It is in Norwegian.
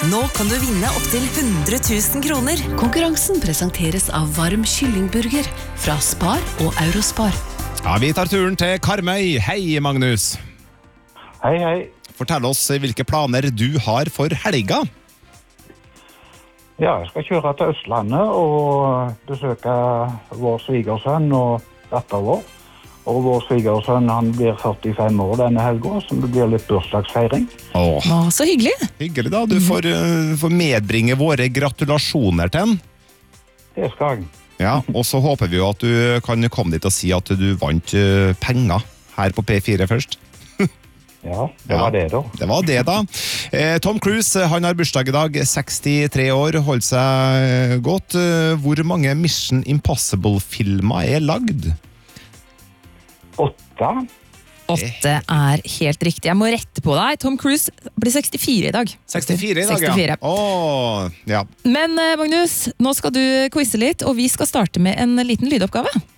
Nå kan du vinne opp til 100 000 kroner. Konkurransen presenteres av varm kyllingburger fra Spar og Eurospar. Ja, vi tar turen til Karmøy. Hei, Magnus. Hei, hei. Fortell oss hvilke planer du har for helga. Ja, jeg skal kjøre til Østlandet og besøke vår svigersønn og datter vår. Og vår svigersønn, han blir 45 år denne helga, så det blir litt bursdagsfeiring. Åh, Så hyggelig. hyggelig da. Du får medbringe våre gratulasjoner til han. Det skal jeg. Ja, og så håper vi jo at du kan komme dit og si at du vant penger her på P4 først. Ja, det var det da. Det var det da. Tom Cruise, han har bursdag i dag, 63 år, holdt seg godt. Hvor mange Mission Impossible-filmer er lagd? 8. 8 er helt riktig. Jeg må rette på deg. Tom Cruise blir 64 i dag. 64 i dag, 64. ja. Åh, ja. Men Magnus, nå skal du quize litt, og vi skal starte med en liten lydoppgave.